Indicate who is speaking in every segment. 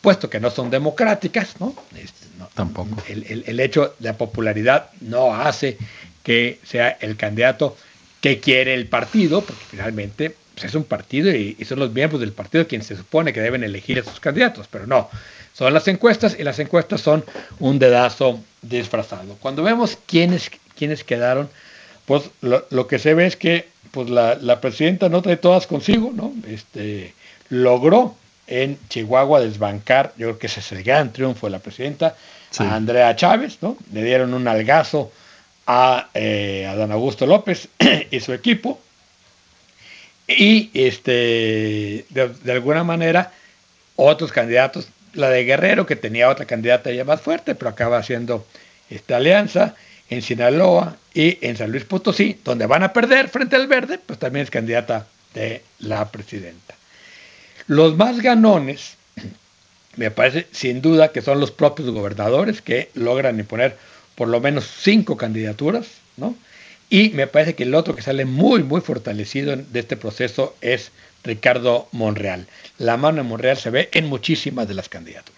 Speaker 1: supuesto que no son democráticas, ¿no? No,
Speaker 2: tampoco.
Speaker 1: El hecho de la popularidad no hace que sea el candidato que quiere el partido, porque finalmente pues, es un partido y son los miembros del partido quienes se supone que deben elegir a sus candidatos, pero no, son las encuestas y las encuestas son un dedazo disfrazado. Cuando vemos quiénes quedaron, pues lo que se ve es que pues la presidenta no trae todas consigo, ¿no? Logró en Chihuahua desbancar, yo creo que ese es el gran triunfo de la presidenta, sí, a Andrea Chávez, ¿no? Le dieron un algazo a Dan Augusto López y su equipo, y de alguna manera otros candidatos, la de Guerrero, que tenía otra candidata ya más fuerte, pero acaba haciendo esta alianza en Sinaloa y en San Luis Potosí, donde van a perder frente al Verde, pues también es candidata de la presidenta. Los más ganones, me parece sin duda que son los propios gobernadores que logran imponer por lo menos 5 candidaturas, ¿no? Y me parece que el otro que sale muy, muy fortalecido de este proceso es Ricardo Monreal. La mano de Monreal se ve en muchísimas de las candidaturas.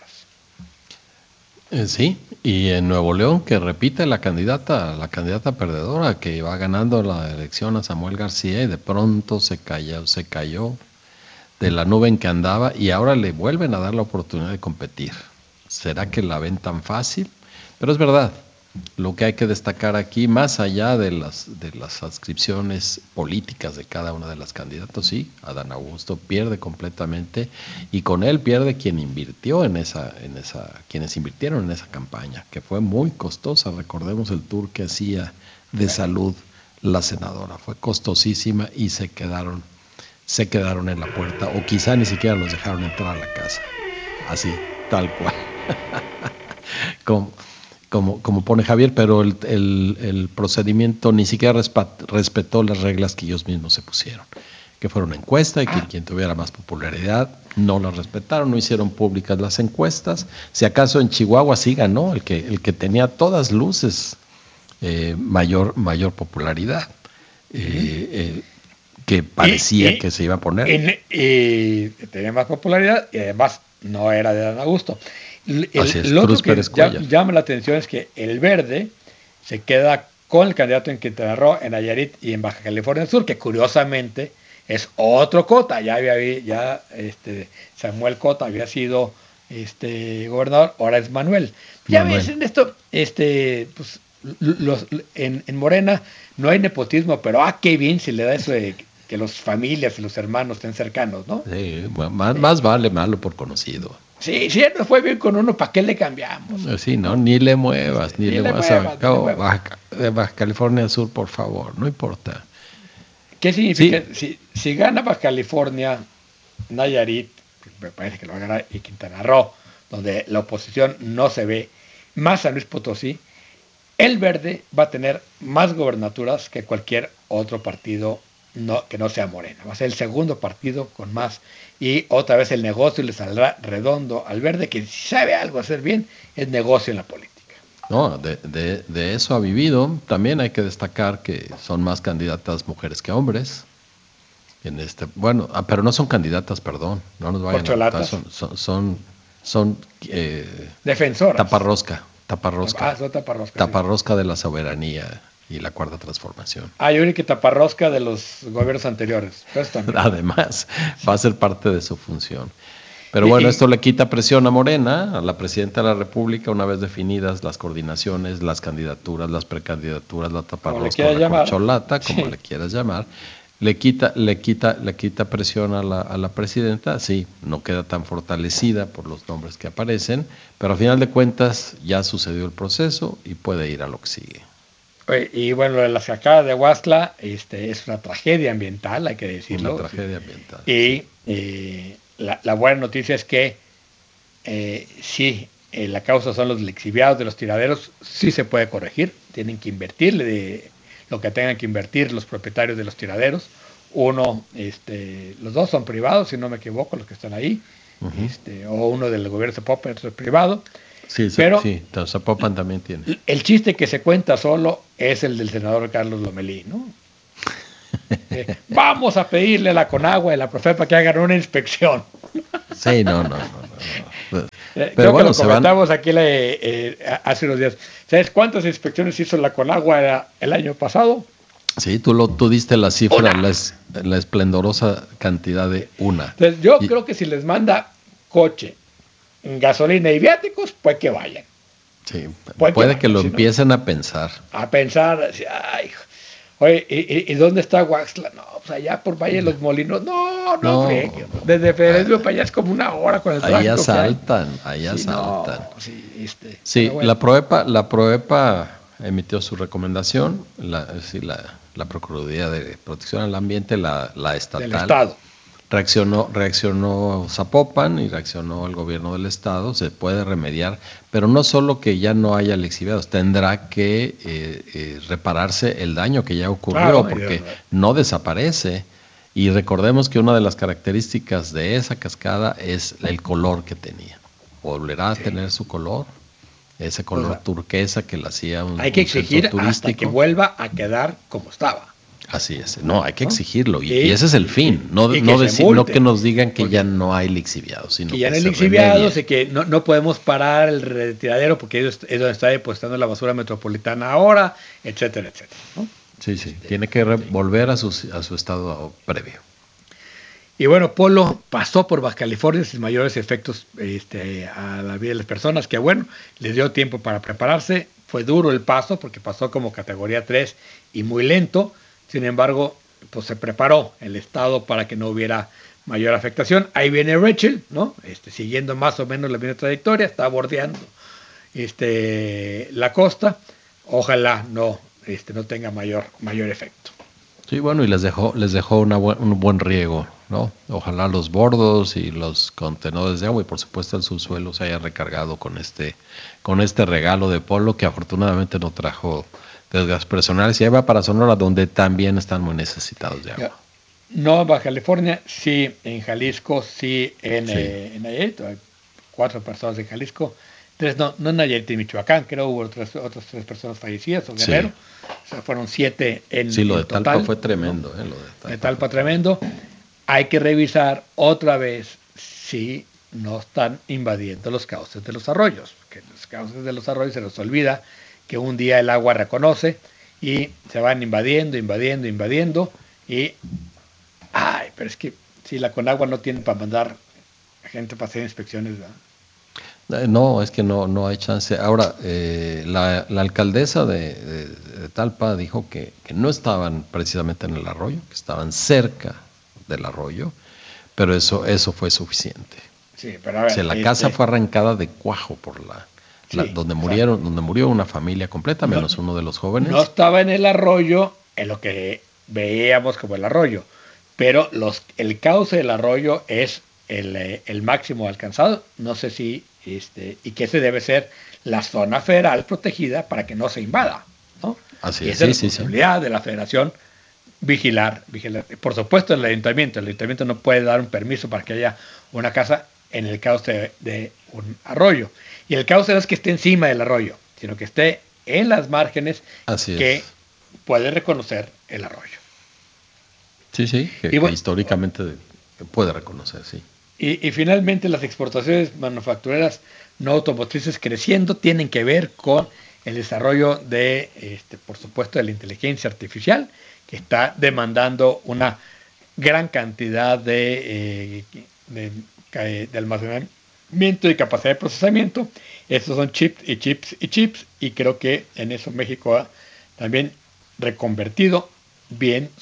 Speaker 2: Sí, y en Nuevo León que repite la candidata perdedora que va ganando la elección a Samuel García y de pronto se cayó de la nube en que andaba y ahora le vuelven a dar la oportunidad de competir. ¿Será que la ven tan fácil? Pero es verdad, lo que hay que destacar aquí, más allá de las adscripciones políticas de cada una de las candidatos, sí, Adán Augusto pierde completamente y con él pierde quienes invirtieron en esa campaña, que fue muy costosa. Recordemos el tour que hacía de salud la senadora, fue costosísima y se quedaron en la puerta, o quizá ni siquiera los dejaron entrar a la casa, así, tal cual. Como pone Javier, pero el procedimiento ni siquiera respetó las reglas que ellos mismos se pusieron, que fuera una encuesta y que quien tuviera más popularidad no las respetaron, no hicieron públicas las encuestas. Si acaso en Chihuahua sí ganó el que tenía todas luces mayor popularidad, que parecía que se iba a poner.
Speaker 1: Y tenía más popularidad y además no era de Dan Augusto. Lo otro que llama la atención es que el Verde se queda con el candidato en Quintana Roo, en Nayarit y en Baja California Sur, que curiosamente es otro Cota. Samuel Cota había sido gobernador, ahora es Manuel. Ya ves, en esto, pues, en Morena no hay nepotismo, pero qué bien si le da eso de que las familias y los hermanos estén cercanos, ¿no?
Speaker 2: Sí, más vale malo por conocido.
Speaker 1: Sí, si él no fue bien con uno, ¿para qué le cambiamos?
Speaker 2: Sí, no, ni le muevas, ni le muevas. Baja California Sur, por favor, no importa.
Speaker 1: ¿Qué significa? Sí. Si gana Baja California, Nayarit, me parece que lo va a ganar, y Quintana Roo, donde la oposición no se ve, más San Luis Potosí, el Verde va a tener más gobernaturas que cualquier otro partido que no sea Morena. Va a ser el segundo partido con más. Y otra vez el negocio le saldrá redondo al Verde, que si sabe algo hacer bien, es negocio en la política.
Speaker 2: No, de eso ha vivido. También hay que destacar que son más candidatas mujeres que hombres. Pero no son candidatas, perdón. No nos vayan a notar. Son
Speaker 1: defensoras.
Speaker 2: Taparrosca
Speaker 1: Taparrosca
Speaker 2: de la soberanía y la cuarta transformación.
Speaker 1: Yo creo que taparrosca de los gobiernos anteriores.
Speaker 2: Además, va a ser parte de su función. Pero bueno, esto le quita presión a Morena, a la presidenta de la República, una vez definidas las coordinaciones, las candidaturas, las precandidaturas, la taparrosca o la corcholata, como le quieras llamar. Le quita presión a la presidenta, sí, no queda tan fortalecida por los nombres que aparecen, pero al final de cuentas ya sucedió el proceso y puede ir a lo que sigue.
Speaker 1: Y bueno, la cascada de Huastla es una tragedia ambiental, hay que decirlo.
Speaker 2: Una tragedia ambiental.
Speaker 1: Y la buena noticia es que la causa son los lixiviados de los tiraderos, sí se puede corregir, tienen que invertirle de lo que tengan que invertir los propietarios de los tiraderos. Los dos son privados, si no me equivoco, los que están ahí, o uno del gobierno de Zapopan, otro es privado.
Speaker 2: Pero Zapopan también tiene.
Speaker 1: El chiste que se cuenta solo es el del senador Carlos Lomelí, ¿no? Vamos a pedirle a la Conagua y a la Profepa que hagan una inspección.
Speaker 2: Sí, no. Pero
Speaker 1: Creo que
Speaker 2: bueno,
Speaker 1: lo comentamos aquí hace unos días. ¿Sabes cuántas inspecciones hizo la Conagua el año pasado?
Speaker 2: Sí, tú diste la cifra,
Speaker 1: Una.
Speaker 2: la esplendorosa cantidad de una.
Speaker 1: Entonces, yo
Speaker 2: Y,
Speaker 1: creo que si les manda coche, gasolina y viáticos, pues que vayan.
Speaker 2: sí,
Speaker 1: Pues que
Speaker 2: puede que
Speaker 1: vayan,
Speaker 2: lo
Speaker 1: si no,
Speaker 2: empiecen a pensar.
Speaker 1: a pensar, ay, oye, ¿y dónde está Waxla? No, pues allá por Valle de los Molinos. No, no,
Speaker 2: No,
Speaker 1: friegue. Desde Federalismo para allá es como una hora con el
Speaker 2: ahí
Speaker 1: tráfico que hay.
Speaker 2: asaltan, ahí
Speaker 1: Sí, no,
Speaker 2: asaltan.
Speaker 1: sí, pero
Speaker 2: Sí,
Speaker 1: bueno,
Speaker 2: La Proepa emitió su recomendación, la Procuraduría de Protección al Ambiente, la
Speaker 1: del
Speaker 2: estatal,
Speaker 1: Estado.
Speaker 2: reaccionó Zapopan y reaccionó el gobierno del estado, se puede remediar, pero no solo que ya no haya lixiviados, tendrá que repararse el daño que ya ocurrió,
Speaker 1: Claro,
Speaker 2: porque no desaparece. Y recordemos que una de las características de esa cascada es el color que tenía. Volverá a
Speaker 1: sí.
Speaker 2: tener su color, ese
Speaker 1: O
Speaker 2: color
Speaker 1: sea,
Speaker 2: turquesa que le hacía
Speaker 1: hay que
Speaker 2: un centro
Speaker 1: exigir hasta que
Speaker 2: turístico.
Speaker 1: vuelva a quedar como estaba.
Speaker 2: Así es, no, hay que
Speaker 1: ¿No?
Speaker 2: exigirlo y ese es el fin,
Speaker 1: Y que se
Speaker 2: no que
Speaker 1: multe,
Speaker 2: nos digan que ya
Speaker 1: porque
Speaker 2: no hay lixiviados,
Speaker 1: que
Speaker 2: sino
Speaker 1: ya
Speaker 2: que
Speaker 1: no hay
Speaker 2: se
Speaker 1: lixiviados
Speaker 2: remedie.
Speaker 1: y que no podemos parar el retiradero porque es donde está depositando la basura metropolitana ahora, etcétera, etcétera. ¿No?
Speaker 2: Sí, sí, tiene que
Speaker 1: Sí.
Speaker 2: volver a su estado previo.
Speaker 1: Y bueno, Polo pasó por Baja California sin mayores efectos a la vida de las personas, que bueno, les dio tiempo para prepararse. Fue duro el paso porque pasó como categoría 3 y muy lento. Sin embargo, pues se preparó el estado para que no hubiera mayor afectación. Ahí viene Rachel, ¿no? Siguiendo más o menos la misma trayectoria, está bordeando la costa. Ojalá no tenga mayor efecto.
Speaker 2: Sí, bueno, y les dejó un buen riego, ¿no? Ojalá los bordos y los contenedores de agua y por supuesto el subsuelo se haya recargado con este regalo de Polo que afortunadamente no trajo desgastes personales y ahí va para Sonora donde también están muy necesitados de
Speaker 1: Ya.
Speaker 2: agua.
Speaker 1: No en Baja California, sí en Jalisco, sí
Speaker 2: Sí,
Speaker 1: en Nayarit. Hay 4 personas en Jalisco, 3 no en Nayarit, en Michoacán, creo hubo otras 3 personas fallecidas, o
Speaker 2: sí,
Speaker 1: Guerrero. O sea, fueron 7
Speaker 2: sí, lo
Speaker 1: en
Speaker 2: de Talpa
Speaker 1: total,
Speaker 2: fue
Speaker 1: ¿no?
Speaker 2: tremendo, lo de
Speaker 1: De
Speaker 2: Talpa fue
Speaker 1: Talpa
Speaker 2: tremendo.
Speaker 1: tremendo. Hay que revisar otra vez si no están invadiendo los cauces de los arroyos, que los cauces de los arroyos se nos olvida que un día el agua reconoce y se van invadiendo y ay, pero es que si la Conagua no tiene para mandar gente para hacer inspecciones, ¿verdad?
Speaker 2: No, es que no hay chance. Ahora, la alcaldesa de Talpa dijo que no estaban precisamente en el arroyo, que estaban cerca del arroyo, pero eso fue suficiente.
Speaker 1: Sí, pero a
Speaker 2: O
Speaker 1: ver,
Speaker 2: sea, la casa fue arrancada de cuajo por
Speaker 1: sí, exacto.
Speaker 2: donde murió una familia completa,
Speaker 1: No,
Speaker 2: menos uno de los
Speaker 1: no
Speaker 2: jóvenes.
Speaker 1: estaba en el arroyo, en lo que veíamos como el arroyo, pero el cauce del arroyo es el máximo alcanzado. No sé si, y que ese debe ser la zona federal protegida para que no se invada, ¿no?
Speaker 2: Así
Speaker 1: Y
Speaker 2: es,
Speaker 1: esa es
Speaker 2: sí, sí, sí.
Speaker 1: responsabilidad de la federación vigilar. Por supuesto, el ayuntamiento no puede dar un permiso para que haya una casa en el cauce de un arroyo. Y el cauce no es que esté encima del arroyo, sino que esté en las márgenes
Speaker 2: Así
Speaker 1: que
Speaker 2: es.
Speaker 1: puede reconocer el arroyo.
Speaker 2: Sí, sí,
Speaker 1: Y
Speaker 2: que
Speaker 1: bueno,
Speaker 2: históricamente puede reconocer, sí.
Speaker 1: y finalmente las exportaciones manufactureras no automotrices creciendo tienen que ver con el desarrollo por supuesto, de la inteligencia artificial, que está demandando una gran cantidad de almacenamiento y capacidad de procesamiento. Estos son chips, y creo que en eso México ha también reconvertido bien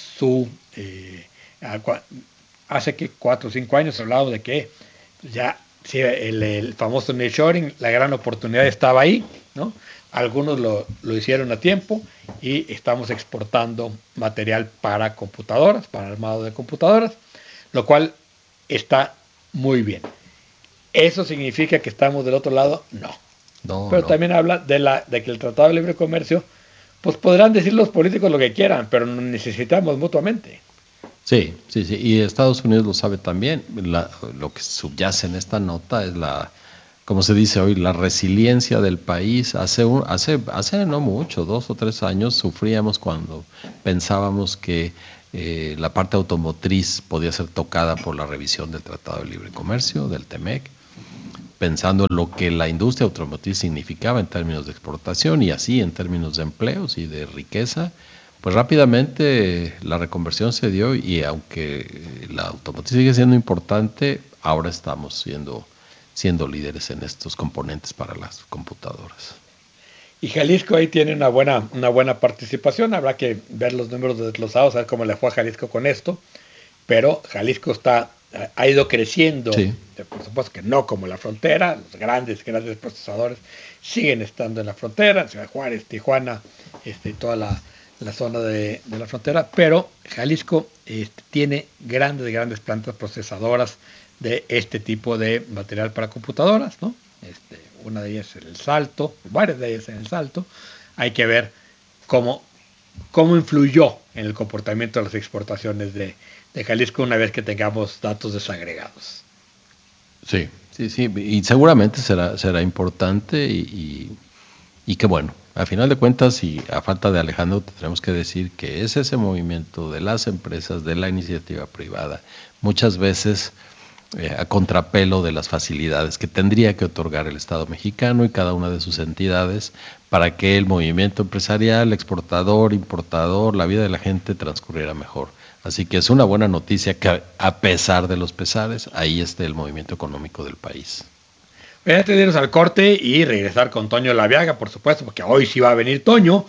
Speaker 1: hace que 4 o 5 años se hablaba de que ya sí, el famoso nearshoring, la gran oportunidad estaba ahí, ¿no? Algunos lo hicieron a tiempo y estamos exportando material para computadoras, para armado de computadoras, lo cual está muy bien. ¿Eso significa que estamos del otro lado? No.
Speaker 2: No,
Speaker 1: Pero
Speaker 2: no.
Speaker 1: también habla de que el Tratado de Libre Comercio, pues podrán decir los políticos lo que quieran, pero nos necesitamos mutuamente.
Speaker 2: Sí, sí, sí. Y Estados Unidos lo sabe también. Lo que subyace en esta nota es como se dice hoy, la resiliencia del país. Hace no mucho, 2 o 3 años, sufríamos cuando pensábamos que la parte automotriz podía ser tocada por la revisión del Tratado de Libre Comercio, del TEMEC. pensando en lo que la industria automotriz significaba en términos de exportación y así en términos de empleos y de riqueza, pues rápidamente la reconversión se dio y aunque la automotriz sigue siendo importante, ahora estamos siendo líderes en estos componentes para las computadoras.
Speaker 1: Y Jalisco ahí tiene una buena participación. Habrá que ver los números desglosados, a ver cómo le fue a Jalisco con esto. Pero Jalisco ha ido creciendo. Sí. Por supuesto que no como la frontera. Los grandes procesadores siguen estando en la frontera. Ciudad Juárez, Tijuana, toda la zona de la frontera. Pero Jalisco tiene grandes plantas procesadoras de este tipo de material para computadoras, ¿no? Una de ellas en El Salto, varias de ellas en El Salto. Hay que ver cómo influyó en el comportamiento de las exportaciones de Jalisco una vez que tengamos datos desagregados.
Speaker 2: Sí, y seguramente será importante y que bueno, a final de cuentas y a falta de Alejandro tendremos que decir que es ese movimiento de las empresas, de la iniciativa privada, muchas veces a contrapelo de las facilidades que tendría que otorgar el Estado mexicano y cada una de sus entidades para que el movimiento empresarial, exportador, importador, la vida de la gente transcurriera mejor. Así que es una buena noticia que a pesar de los pesares, ahí esté el movimiento económico del país.
Speaker 1: Voy a irnos al corte y regresar con Toño Laviaga, por supuesto, porque hoy sí va a venir Toño.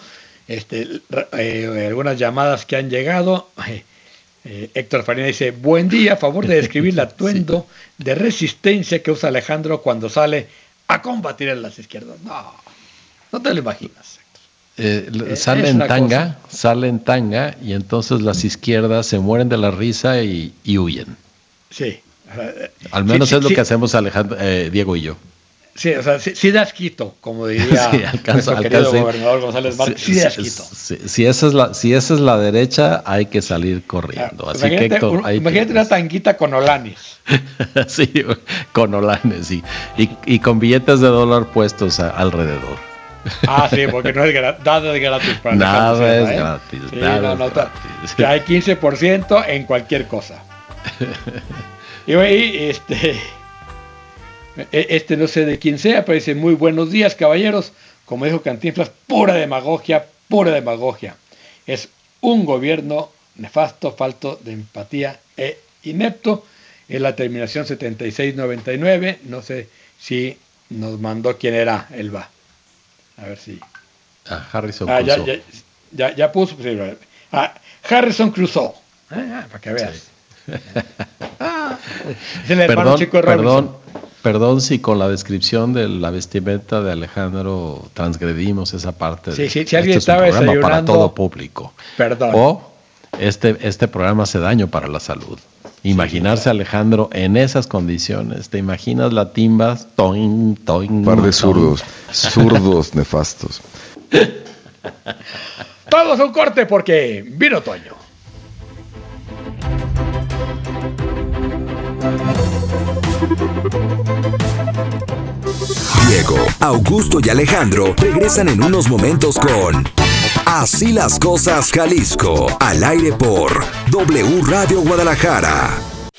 Speaker 1: Algunas llamadas que han llegado. Héctor Farina dice: buen día, a favor de describir el atuendo de resistencia que usa Alejandro cuando sale a combatir en las izquierdas. No te lo imaginas, Héctor.
Speaker 2: Sale en tanga y entonces las izquierdas se mueren de la risa y huyen.
Speaker 1: Sí.
Speaker 2: Al menos es lo que hacemos Alejandro, Diego y yo.
Speaker 1: Sí, o sea, sí das quito, como diría nuestro querido gobernador González Márquez, sí das quito.
Speaker 2: Si esa es la derecha, hay que salir corriendo. Así que, Héctor,
Speaker 1: imagínate una tanguita con olanes.
Speaker 2: Sí, con olanes, y con billetes de dólar puestos alrededor.
Speaker 1: Sí, porque no es nada es gratis para
Speaker 2: nada es gratis.
Speaker 1: Sí, gratis. Que hay 15% en cualquier cosa. Y no sé de quién sea, pero dice: muy buenos días, caballeros. Como dijo Cantinflas, pura demagogia. Es un gobierno nefasto, falto de empatía e inepto. Es la terminación 7699. No sé si nos mandó quién era Elba. A ver si.
Speaker 2: Harrison Crusoe.
Speaker 1: Ya puso. Harrison Crusoe. Para que veas. Sí. Es el hermano chico de Robinson.
Speaker 2: Perdón si con la descripción de la vestimenta de Alejandro transgredimos esa parte.
Speaker 1: Sí, si alguien estaba desayunando
Speaker 2: para todo público.
Speaker 1: Perdón.
Speaker 2: O este programa hace daño para la salud. Imaginarse a Alejandro en esas condiciones. ¿Te imaginas la timba? Toin.
Speaker 3: Par de zurdos nefastos.
Speaker 1: Todos un corte porque vino Toño.
Speaker 4: Diego, Augusto y Alejandro regresan en unos momentos con Así las Cosas Jalisco, al aire por W Radio Guadalajara.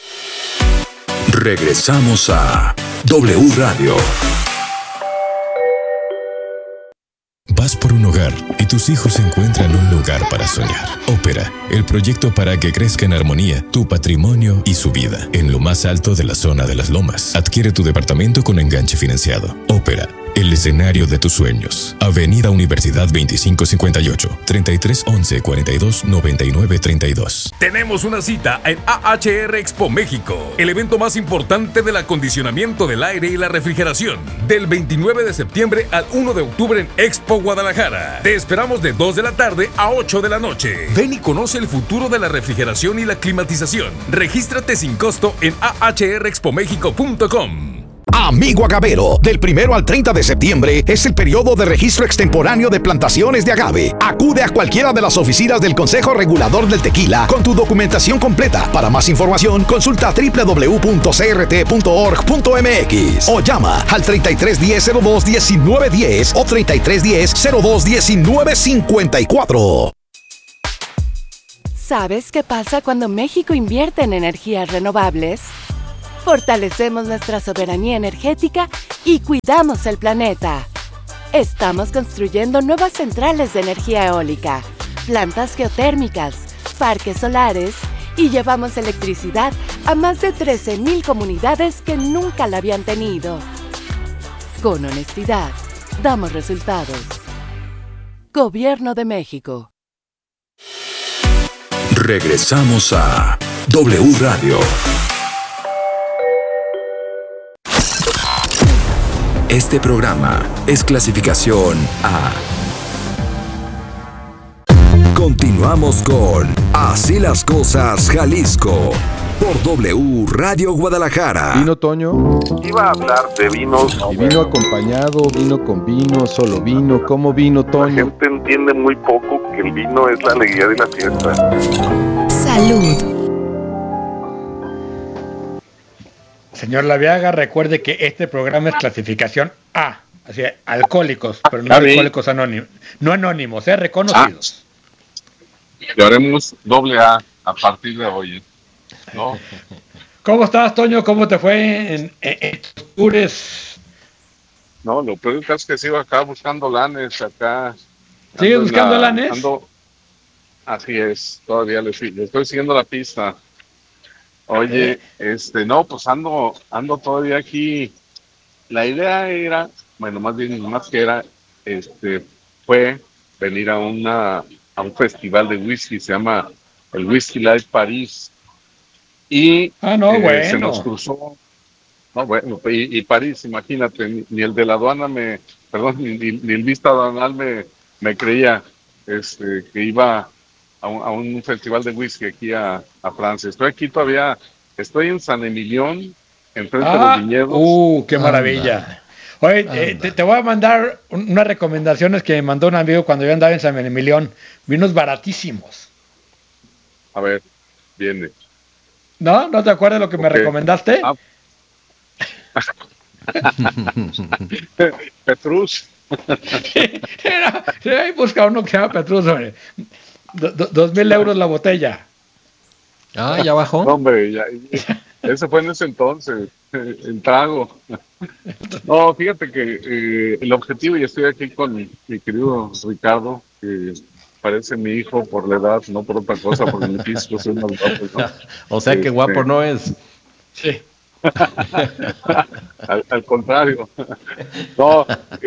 Speaker 4: Regresamos a W Radio.
Speaker 5: Vas por un hogar y tus hijos encuentran un lugar para soñar. Ópera, el proyecto para que crezca en armonía tu patrimonio y su vida. En lo más alto de la zona de Las Lomas. Adquiere tu departamento con enganche financiado. Ópera, el escenario de tus sueños. Avenida Universidad 2558, 3311 42 99 32.
Speaker 6: Tenemos una cita en AHR Expo México, el evento más importante del acondicionamiento del aire y la refrigeración. Del 29 de septiembre al 1 de octubre en Expo Guadalajara. Te esperamos de 2 de la tarde a 8 de la noche. Ven y conoce el futuro de la refrigeración y la climatización. Regístrate sin costo en ahrexpomexico.com.
Speaker 4: Amigo agavero, del 1 al 30 de septiembre es el periodo de registro extemporáneo de plantaciones de agave. Acude a cualquiera de las oficinas del Consejo Regulador del Tequila con tu documentación completa. Para más información, consulta www.crt.org.mx o llama al 3310-02-1910 o 3310-02-1954.
Speaker 7: ¿Sabes qué pasa cuando México invierte en energías renovables? fortalecemos nuestra soberanía energética y cuidamos el planeta. Estamos construyendo nuevas centrales de energía eólica, plantas geotérmicas, parques solares y llevamos electricidad a más de 13,000 comunidades que nunca la habían tenido. Con honestidad, damos resultados. Gobierno de México.
Speaker 8: Regresamos a W Radio. Este programa es clasificación A. Continuamos con Así las Cosas Jalisco por W Radio Guadalajara.
Speaker 3: ¿Vino Toño?
Speaker 9: Iba a hablar de vinos.
Speaker 3: ¿Y vino acompañado, vino con vino, solo vino? ¿Cómo vino
Speaker 9: La
Speaker 3: Toño?
Speaker 9: gente entiende muy poco que el vino es la alegría de la fiesta.
Speaker 7: Salud.
Speaker 1: Señor Laviaga, recuerde que este programa es clasificación A, así alcohólicos, pero no alcohólicos anónimos, no anónimos, reconocidos.
Speaker 10: Y haremos AA a partir de hoy, ¿no?
Speaker 1: ¿Cómo estás, Toño? ¿Cómo te fue en estos tours?
Speaker 10: No, lo peor es que sigo acá buscando lanes, acá.
Speaker 1: ¿Sigues buscando lanes?
Speaker 10: Así es, todavía le estoy siguiendo la pista. Oye, no, pues ando todavía aquí. La idea era, bueno, más que era, fue venir a un festival de whisky, se llama el Whisky Live París. Y se nos cruzó. No, bueno, y París, imagínate, ni el de la aduana ni el vista aduanal me creía que iba a un festival de whisky aquí a Francia. Estoy aquí todavía, estoy en San Emilión, enfrente de los viñedos.
Speaker 1: ¡Qué maravilla! Oye, te voy a mandar unas recomendaciones que me mandó un amigo cuando yo andaba en San Emilión. Vinos baratísimos.
Speaker 10: A ver, viene.
Speaker 1: ¿No? ¿No te acuerdas lo que me recomendaste?
Speaker 10: Petrus.
Speaker 1: Sí, busca uno que se llama Petrus, hombre. 2,000 euros la botella.
Speaker 2: Ya bajó.
Speaker 10: No, hombre, ese fue en ese entonces, el trago. No, fíjate que el objetivo, y estoy aquí con mi querido Ricardo, que parece mi hijo por la edad, no por otra cosa, porque mi físico es más guapo, ¿no?
Speaker 2: O sea que guapo no es.
Speaker 1: Sí.
Speaker 10: al contrario. No,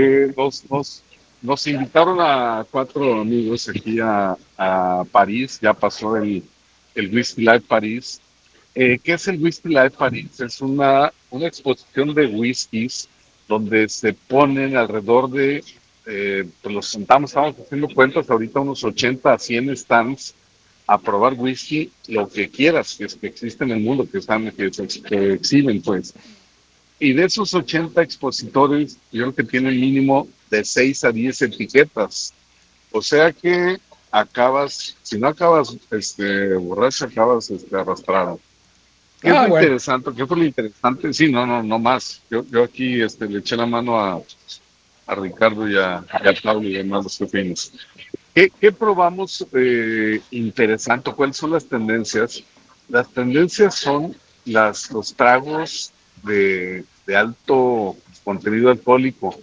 Speaker 10: nos invitaron a 4 amigos aquí a París. Ya pasó el Whisky Live París. ¿Qué es el Whisky Live París? Es una exposición de whiskies donde se ponen alrededor de, pues estamos haciendo cuentas ahorita, unos 80 a 100 stands a probar whisky, lo que quieras, que existe en el mundo, que exhiben, pues. Y de esos 80 expositores, yo creo que tienen mínimo de 6 a 10 etiquetas. O sea que si no acabas borracho, acabas arrastrado. ¿Qué es lo interesante? ¿Qué fue lo interesante? Sí, no más. Yo aquí le eché la mano a Ricardo y a Claudio y demás los pepinos. ¿Qué probamos interesante? ¿Cuáles son las tendencias? Las tendencias son los tragos de alto contenido alcohólico.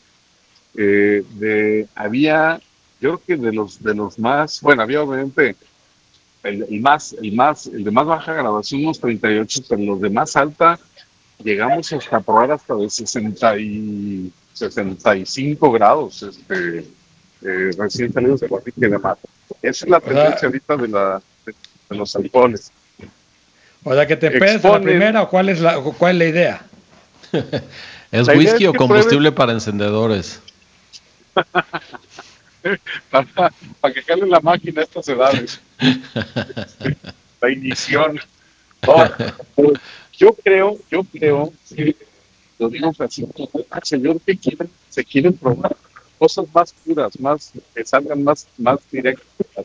Speaker 10: Había, yo creo que de los más, bueno, había obviamente el de más baja graduación, unos 38, pero los de más alta llegamos hasta probar hasta de 65 grados, recién salidos de barrica y demás. Esa es la tendencia ahorita de los alcoholes.
Speaker 1: O sea, que te pedes la primera, o ¿cuál es la idea?
Speaker 2: ¿Es whisky o combustible para encendedores?
Speaker 10: para que cale la máquina a estas edades. La ignición. Yo creo que lo digo así, señor, que se quieren probar cosas más puras, que salgan más directas.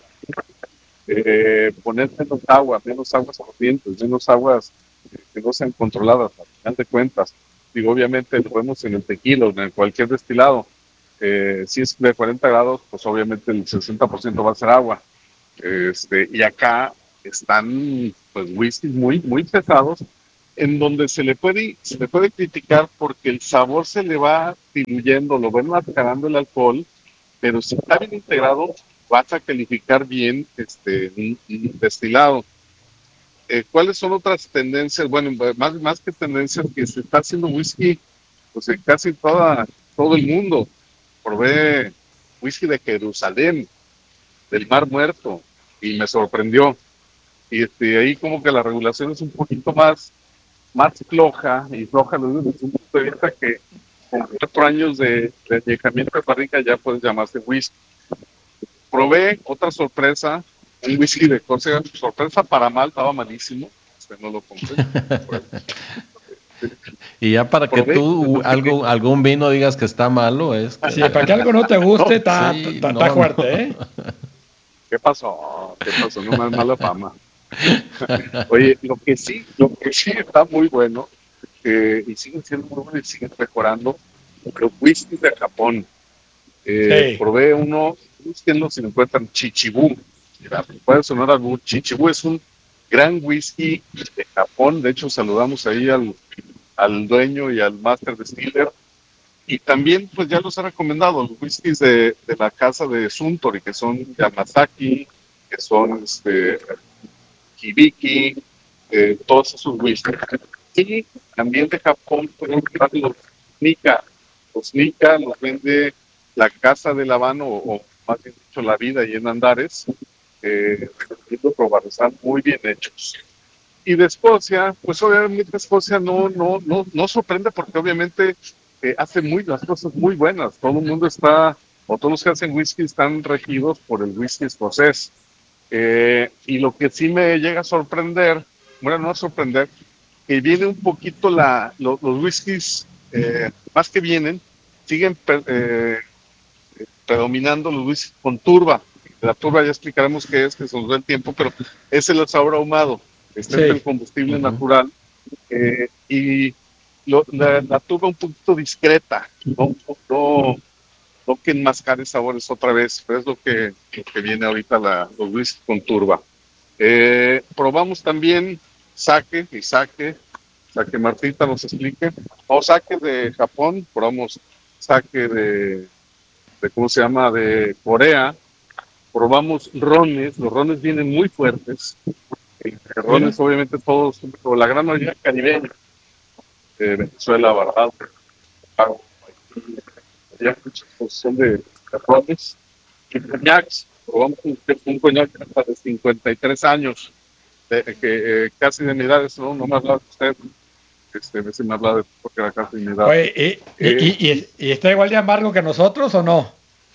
Speaker 10: Poner menos aguas corrientes, menos aguas que no sean controladas, al final de cuentas. Digo, obviamente lo vemos en el tequila o en cualquier destilado. Si es de 40 grados, pues obviamente el 60% va a ser agua. Y acá están pues whiskies muy, muy pesados, en donde se le puede criticar porque el sabor se le va diluyendo, lo va enmascarando el alcohol, pero si está bien integrado, vas a calificar bien un destilado. ¿Cuáles son otras tendencias? Bueno, más que tendencias, que se está haciendo whisky pues en casi todo el mundo. Probé whisky de Jerusalén, del Mar Muerto, y me sorprendió. Y ahí como que la regulación es un poquito más floja, y floja desde un punto de vista que con 4 años de añejamiento de barrica ya puede llamarse whisky. Probé otra sorpresa, un whisky de Córcega, sorpresa para mal, estaba malísimo, no lo compré.
Speaker 2: Y ya para que tú algún vino digas que está malo, es que...
Speaker 1: Sí, para que algo no te guste, está fuerte,
Speaker 2: no.
Speaker 1: ¿eh?
Speaker 10: ¿Qué pasó? No más mala fama. Oye, lo que sí está muy bueno, y siguen siendo muy buenos y siguen mejorando, los whiskies de Japón.
Speaker 1: Sí.
Speaker 10: Probé uno, búsquenlo si lo encuentran, Chichibú. Puede sonar algo. Chichibú es un gran whisky de Japón. De hecho, saludamos ahí al dueño y al master distiller. Y también, pues ya los ha recomendado los whiskies de la casa de Suntory, que son Yamazaki, que son Hibiki, todos esos whiskies. Y también de Japón pueden comprar los Nika. Los Nika los vende la Casa del Habano, o más bien dicho, La Vida, y en Andares. Recomiendo probar, están muy bien hechos. Y de Escocia, pues obviamente Escocia no sorprende, porque obviamente hace las cosas muy buenas. Todo el mundo todos los que hacen whisky están regidos por el whisky escocés. Y lo que sí me llega a sorprender, que viene un poquito los whiskies, más que vienen, siguen predominando los whiskies con turba. La turba ya explicaremos qué es, que se nos da el tiempo, pero es el sabor ahumado. Este es el combustible natural. Y la turba un poquito discreta, no que enmascare sabores otra vez, pero es lo que viene ahorita los whisky con turba. Probamos también sake, Martita nos explique, sake de Japón, probamos sake de ¿cómo se llama?, de Corea. Probamos rones, los rones vienen muy fuertes, rones obviamente todos, pero la gran mayoría caribeños, Venezuela, Barbados, ya mucha exposición de rones y coñacs. Probamos un coñac hasta de 53 años, que casi de mi edad, eso no me hablaba de usted, a veces me hablaba de porque era casi de mi edad.
Speaker 1: Oye, ¿y está igual de amargo que nosotros o no?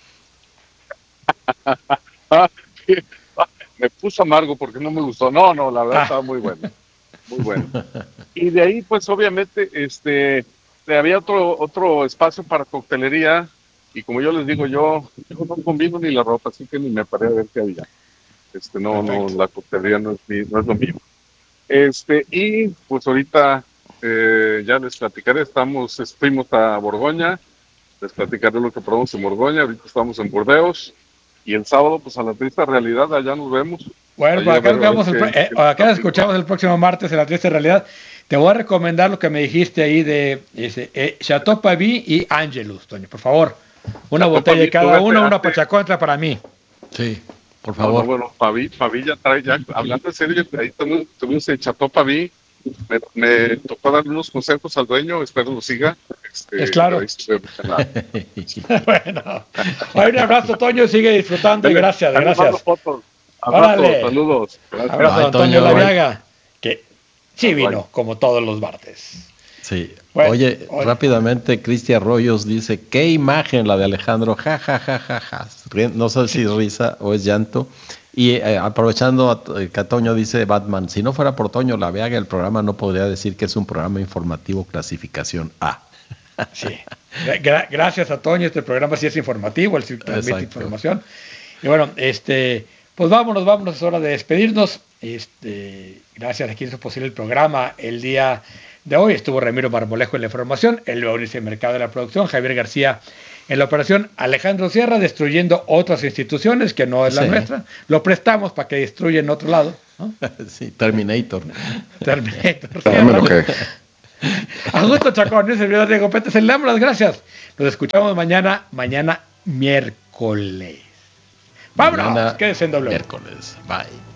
Speaker 10: Me puso amargo porque no me gustó. No, la verdad estaba muy bueno. Muy bueno. Y de ahí, pues obviamente, había otro espacio para coctelería, y como yo les digo, yo no combino ni la ropa, así que ni me paré a ver qué había. La coctelería no es lo mío. Y pues ahorita ya les platicaré, fuimos a Borgoña, les platicaré lo que probamos en Borgoña, ahorita estamos en Burdeos, y el sábado, pues a la triste realidad, allá nos vemos.
Speaker 1: Bueno, pues acá nos escuchamos el próximo martes en la triste realidad. Te voy a recomendar lo que me dijiste ahí de Chateau Pavie y Angelus, Toño, por favor. Una botella de cada uno, una pachacontra para mí.
Speaker 2: Sí, por favor.
Speaker 10: Bueno, Pavie ya trae, hablando en serio, ahí tuvimos el Chateau Pavie. Me tocó darle unos consejos al dueño, espero lo siga.
Speaker 1: Es claro. Bueno, un abrazo, Toño, sigue disfrutando y gracias.
Speaker 10: Abrazo, saludos. Gracias.
Speaker 1: Abrazo, Antonio Laviaga, que sí vino como todos los martes.
Speaker 2: Sí. Bueno, Oye, rápidamente, Cristian Arroyos dice, qué imagen la de Alejandro, ja. No sé si es risa o es llanto. Y aprovechando que Toño dice Batman, si no fuera por Toño Laviaga, el programa no podría decir que es un programa informativo clasificación A.
Speaker 1: Sí. Gracias a Toño, este programa sí es informativo, él sí transmite información. Y bueno, pues vámonos, es hora de despedirnos. Gracias a quien hizo posible el programa el día de hoy. Estuvo Ramiro Marmolejo en la información, el Leonis en Mercado de la producción, Javier García en la operación, Alejandro Sierra destruyendo otras instituciones que no es la nuestra. Lo prestamos para que destruya en otro lado. ¿no?
Speaker 2: Sí, Terminator.
Speaker 11: Ya me enojé.
Speaker 1: Augusto Chacón, el servidor Diego Pérez, le damos las gracias. Nos escuchamos mañana miércoles. Vámonos, quédense en W.
Speaker 2: Miércoles, bye.